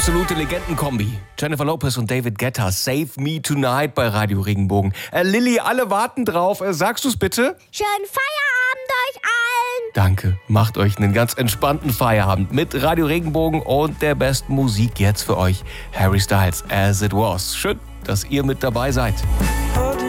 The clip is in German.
absolute Legendenkombi. Jennifer Lopez und David Guetta, Save Me Tonight bei Radio Regenbogen. Lilly, alle warten drauf. Sagst du's bitte? Schönen Feierabend euch allen. Danke. Macht euch einen ganz entspannten Feierabend mit Radio Regenbogen und der besten Musik jetzt für euch. Harry Styles, As It Was. Schön, dass ihr mit dabei seid.